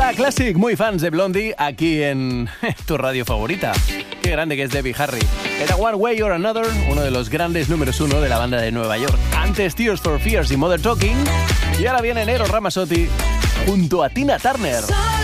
Mega Classic, muy fans de Blondie aquí en tu radio favorita. Qué grande que es Debbie Harry. Era One Way or Another, uno de los grandes números 1 de la banda de Nueva York. Antes Tears for Fears y Mother Talking. Y ahora viene Eros Ramazzotti junto a Tina Turner.